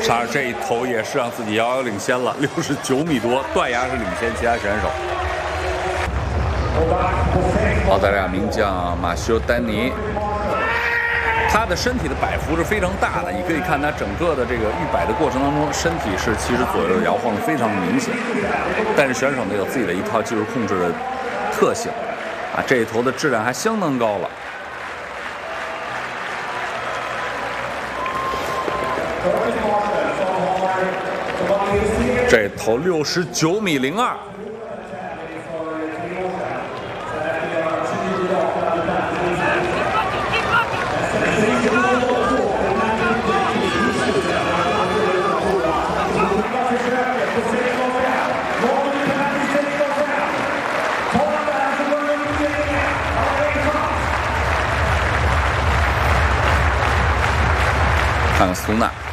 查尔这一头也是让自己遥遥领先了，69米多，断崖式领先其他选手。澳大利亚名将马修·丹尼，他的身体的摆幅是非常大的，你可以看他整个的这个预摆的过程当中，身体是其实左右摇晃非常明显。但是选手呢有自己的一套技术控制的特性，这一头的质量还相当高了。这头69米02。看看苏娜。